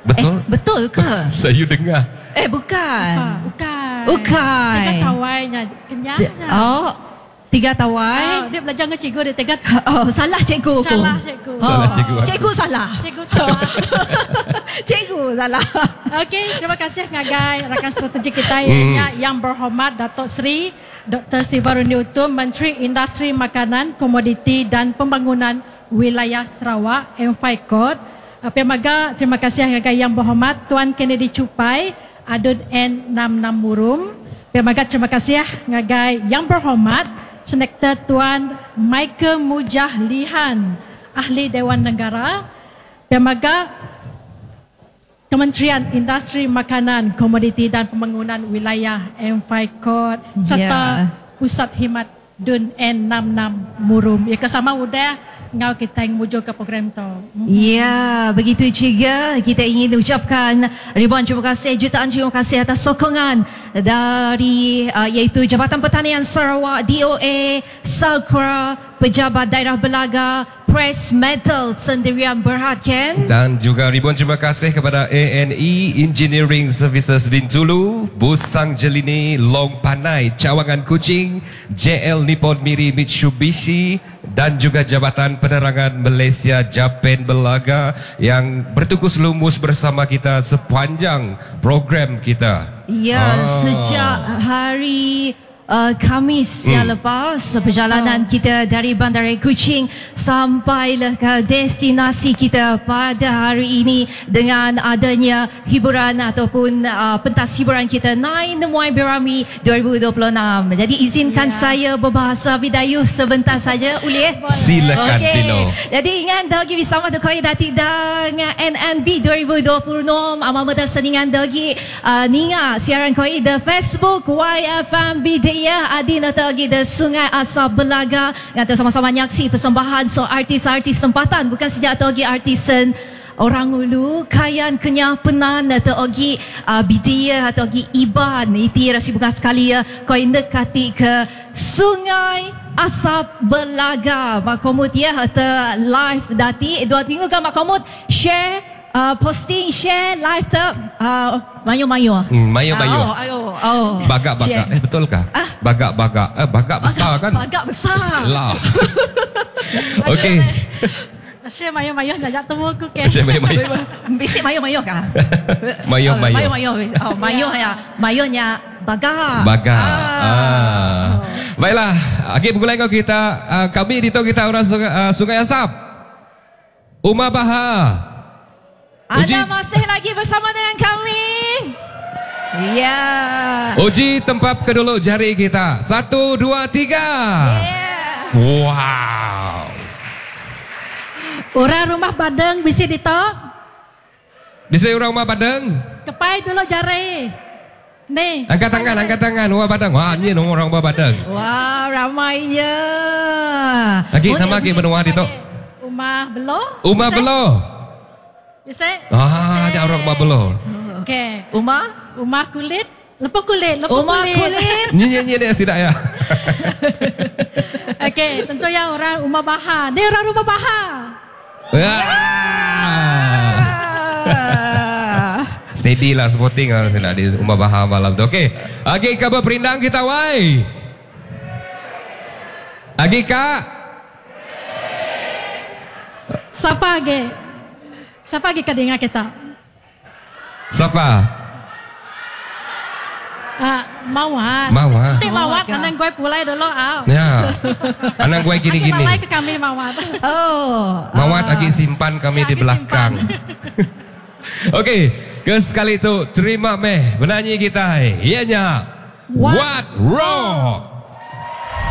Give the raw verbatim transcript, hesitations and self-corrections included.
Betul? Eh, betul ke? Saya dengar. Eh, bukan. Bukan. Bukan. Tiga tawainya kenyangnya. Oh, tiga tawai. Oh, dia belajar dengan cikgu dia tiga. Oh, salah cikgu. Salah cikgu. Oh, Salah cikgu aku. Cikgu salah. Cikgu salah. Cikgu salah. Okey, terima kasih ngagai rakan strategi kita Hmm. yang, yang berhormat Datuk Seri Doktor Stivaruni Utum, Menteri Industri Makanan, Komoditi dan Pembangunan Wilayah Sarawak, M five Code. Pemaga, terima kasih ngagai yang berhormat Tuan Kennedy Cupai, Adun N enam enam Murum. Pemaga, terima kasih ngagai yang berhormat Senektor Tuan Michael Mujahlihan, Ahli Dewan Negara. Pemaga, Kementerian Industri Makanan, Komoditi dan Pembangunan Wilayah M five Code serta Yeah. Pusat Himat Dun N enam enam Murum. Ya, kesama udah ngau kita yang mujuk ke program tu. Ya, begitu juga kita ingin ucapkan ribuan terima kasih, jutaan terima kasih atas sokongan dari uh, iaitu Jabatan Pertanian Sarawak, D O A, Sakra, Pejabat Daerah Belaga, Press Metal Sendirian Berhad, Ken. Dan juga ribuan terima kasih kepada A N E Engineering Services Bintulu, Busang Jelini, Long Panai, Cawangan Kuching, J L Nippon Miri Mitsubishi dan juga Jabatan Penerangan Malaysia Japan Belaga yang bertukus lumus bersama kita sepanjang program kita. Ya, Ah. sejak hari uh, Khamis hmm. yang lepas, perjalanan kita dari Bandar Kuching sampailah ke destinasi kita pada hari ini dengan adanya hiburan ataupun uh, pentas hiburan kita Nine Muay Berami dua ribu dua puluh enam. Jadi izinkan Ya. saya berbahasa Bidayuh sebentar saja, boleh? Silakan Okey. Tino. Jadi ingat dagi bersama tu koi dati dengan N N B dua ribu dua puluh enam amama dah seningan dagi uh, ninga siaran koi the Facebook Y F M B D ya adina dagi the Sungai Asap Belaga ngata sama-sama nyaksi persembahan so artis-artis tempatan bukan sejak dagi artisan orang ulu kayan kenyah penan atau ogi uh, bidia atau ogi iban iti rasi bunga sekali ya koi dekati ke Sungai Asap Belaga makomut ya atau live dati dua minggu kan makomut share uh, posting share live tu uh, mayo-mayo Hmm, mayo-mayo. oh, ayo oh Bagak-bagak. share. Eh betulkah? Ah? Bagak-bagak. Eh bagak besar kan? Bagak besar. Salah. Okey. Saya mayo-mayo dah jatuh muka ke. Saya mayo-mayo. Bisik mayo-mayo kah? Mayo-mayo. Oh, mayo-mayo. Oh, mayo ya. Mayonya bagak. Bagak. Ah. Ah. Baiklah, okey bergulai kau kita uh, kami di kita orang Sungai, uh, Sungai Asap. Umar Baha. Uji. Anda masih lagi bersama dengan kami? Ya. Uji tempat kedulu jari kita. Satu, dua, tiga. Yeah. Wow. Orang rumah Badeng bisi ditok. Bisa orang Umar Padang? Kepai dulu jari. Nih. Angkat tangan, angkat tangan Umar Padang. Wah, ni orang Umar Padang. Wah, ramainya. Lagi Oh, nama lagi menua di tu. Rumah Belo. Umar Belo. Bisa? Ah, ada orang Umar Belo. Okey. Umar? Rumah kulit. Lepas kulit. Lepas Umar kulit. kulit. Nyi-nyi dia tidak ya. Okey. Tentu yang orang rumah Bahar. Dia orang rumah Bahar. Wah. Steady lah supporting lah saya nak di Umar Bahar malam tu. Okey. Okey, kabar perindang kita wai. Agi kak. Siapa lagi? Siapa lagi kedengar kita? Siapa? Ah, Mawat. Mawat. Nanti Mawat Mawat, kadang gue pulai dulu. Ah. Ya. Anak gue Lagi gini-gini. pulai ke kami Mawat. Oh. Mawat ah. lagi simpan kami Ya, di disimpan. belakang. Okey, ke sekali itu terima meh menyanyi kita. Ianya What What Rock.